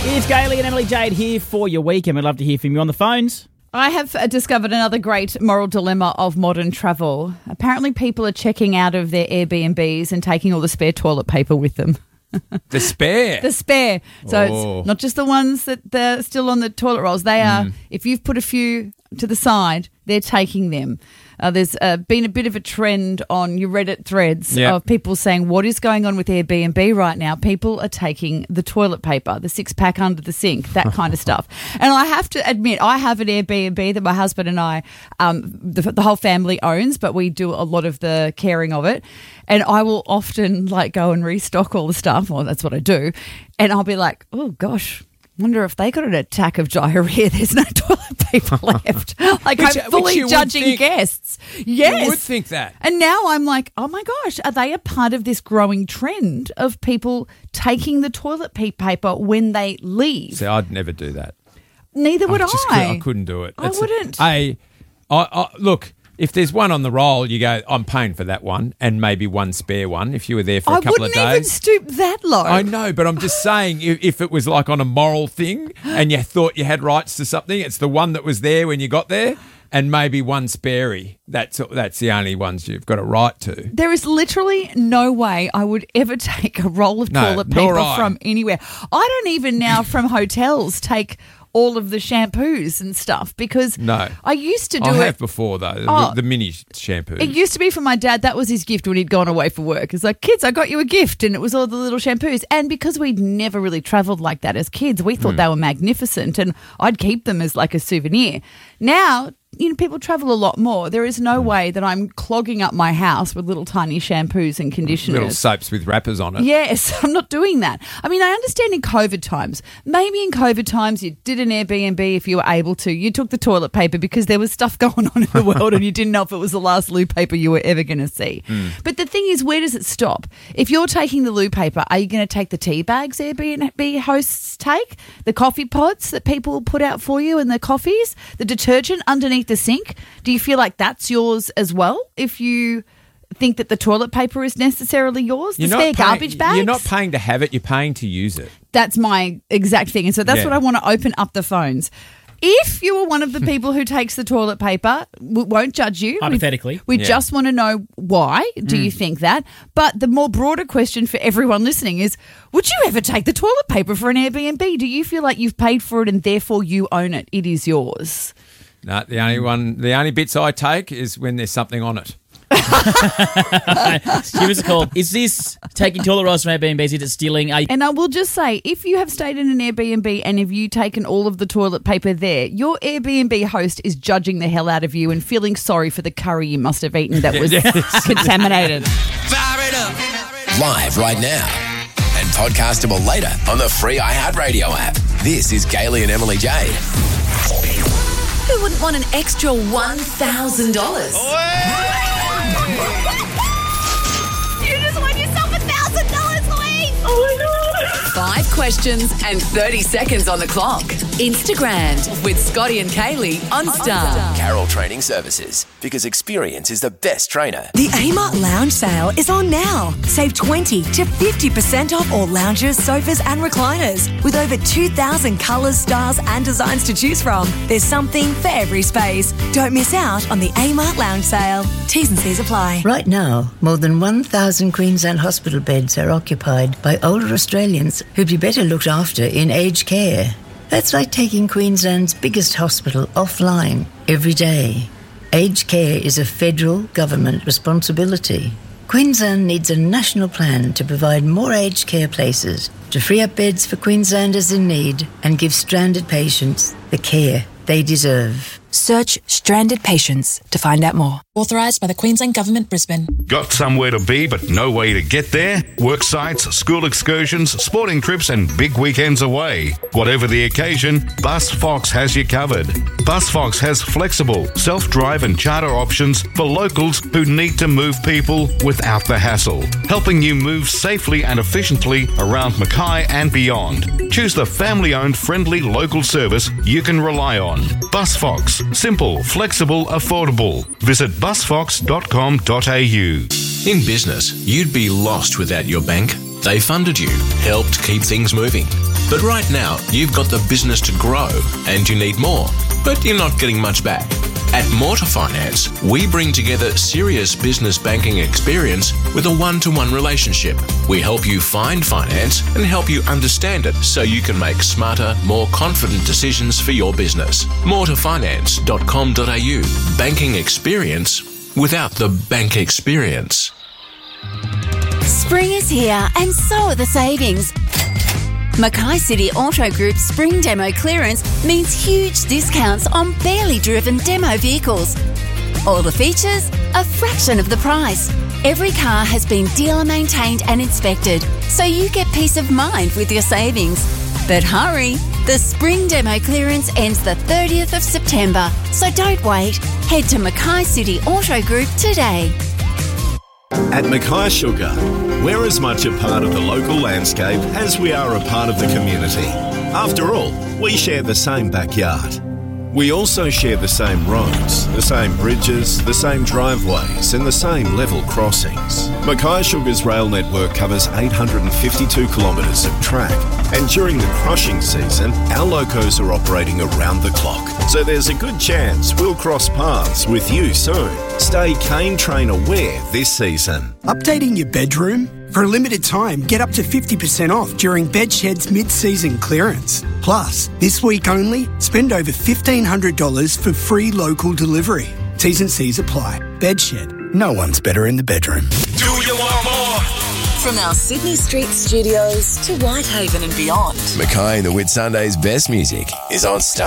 It's Gailey and Emily Jade here for your week, and we'd love to hear from you on the phones. I have discovered another great moral dilemma of modern travel. Apparently people are checking out of their Airbnbs and taking all the spare toilet paper with them. The spare? The spare. So it's not just the ones that they're still on the toilet rolls. They are, if you've put a few to the side, they're taking them. There's been a bit of a trend on your Reddit threads of people saying, what is going on with Airbnb right now? People are taking the toilet paper, the 6-pack under the sink, that kind of stuff. And I have to admit, I have an Airbnb that my husband and I, the whole family owns, but we do a lot of the caring of it. And I will often go and restock all the stuff. Well, that's what I do. And I'll be like, oh, gosh. Wonder if they got an attack of diarrhea. There's no toilet paper left. I'm fully judging guests. Yes. You would think that. And now I'm like, oh my gosh, are they a part of this growing trend of people taking the toilet paper when they leave? See, I'd never do that. Neither would I. I couldn't do it. I wouldn't. Look, if there's one on the roll, you go, I'm paying for that one and maybe one spare one if you were there for a couple of days. I wouldn't even stoop that low. I know, but I'm just saying if it was like on a moral thing and you thought you had rights to something, it's the one that was there when you got there and maybe one sparey. That's the only ones you've got a right to. There is literally no way I would ever take a roll of toilet paper from anywhere. I don't even now from hotels take all of the shampoos and stuff because I used to do I have before though, the mini shampoo. It used to be for my dad. That was his gift when he'd gone away for work. It's like, kids, I got you a gift, and it was all the little shampoos. And because we'd never really travelled like that as kids, we thought they were magnificent, and I'd keep them as like a souvenir. Now, people travel a lot more. There is no way that I'm clogging up my house with little tiny shampoos and conditioners. Little soaps with wrappers on it. Yes, I'm not doing that. I mean, I understand in COVID times. Maybe in COVID times you did an Airbnb if you were able to. You took the toilet paper because there was stuff going on in the world and you didn't know if it was the last loo paper you were ever going to see. But the thing is, where does it stop? If you're taking the loo paper, are you going to take the tea bags Airbnb hosts take? The coffee pods that people put out for you and the coffees? The detergent underneath the sink? Do you feel like that's yours as well if you think that the toilet paper is necessarily yours? The spare garbage bags? You're not paying to have it, you're paying to use it. That's my exact thing. And so that's what I want to open up the phones. If you are one of the people who takes the toilet paper, we won't judge you. Hypothetically. We just want to know why do you think that. But the more broader question for everyone listening is, would you ever take the toilet paper for an Airbnb? Do you feel like you've paid for it and therefore you own it? It is yours. No, the only bits I take is when there's something on it. Give us a call. Is this taking toilet rolls from Airbnb? Is it stealing? And I will just say, if you have stayed in an Airbnb and have you taken all of the toilet paper there, your Airbnb host is judging the hell out of you and feeling sorry for the curry you must have eaten that was contaminated. Fire it up. Live right now and podcastable later on the free iHeartRadio app. This is Gailey and Emily Jade. Who wouldn't want an extra $1,000? You just won yourself $1,000, Louise! Oh my God! 5 questions and 30 seconds on the clock. Instagram with Scotty and Kaylee on Star. Carol Training Services, because experience is the best trainer. The Amart Lounge sale is on now. Save 20 to 50% off all lounges, sofas and recliners. With over 2,000 colours, styles and designs to choose from, there's something for every space. Don't miss out on the Amart Lounge sale. T's and C's apply. Right now, more than 1,000 Queensland hospital beds are occupied by older Australians who'd be better looked after in aged care. That's like taking Queensland's biggest hospital offline every day. Aged care is a federal government responsibility. Queensland needs a national plan to provide more aged care places, to free up beds for Queenslanders in need and give stranded patients the care they deserve. Search Stranded Patients to find out more. Authorised by the Queensland Government, Brisbane. Got somewhere to be but no way to get there? Work sites, school excursions, sporting trips and big weekends away. Whatever the occasion, BusFox has you covered. BusFox has flexible, self-drive and charter options for locals who need to move people without the hassle, helping you move safely and efficiently around Mackay and beyond. Choose the family-owned, friendly local service you can rely on. BusFox. Simple, flexible, affordable. Visit busfox.com.au. In business, you'd be lost without your bank. They funded you, helped keep things moving. But right now, you've got the business to grow and you need more, but you're not getting much back. At Morta Finance, we bring together serious business banking experience with a one-to-one relationship. We help you find finance and help you understand it so you can make smarter, more confident decisions for your business. mortafinance.com.au. Banking experience without the bank experience. Spring is here and so are the savings. Mackay City Auto Group's spring demo clearance means huge discounts on barely driven demo vehicles. All the features, a fraction of the price. Every car has been dealer maintained and inspected, so you get peace of mind with your savings. But hurry, the spring demo clearance ends the 30th of September, so don't wait. Head to Mackay City Auto Group today. At Mackay Sugar, we're as much a part of the local landscape as we are a part of the community. After all, we share the same backyard. We also share the same roads, the same bridges, the same driveways and the same level crossings. Mackay Sugar's rail network covers 852 kilometres of track, and during the crushing season, our locos are operating around the clock. So there's a good chance we'll cross paths with you soon. Stay Cane Train aware this season. Updating your bedroom? For a limited time, get up to 50% off during Bedshed's mid-season clearance. Plus, this week only, spend over $1,500 for free local delivery. T's and C's apply. Bedshed. No one's better in the bedroom. Do you want more? From our Sydney Street studios to Whitehaven and beyond. Mackay and the Whitsundays' best music is on Star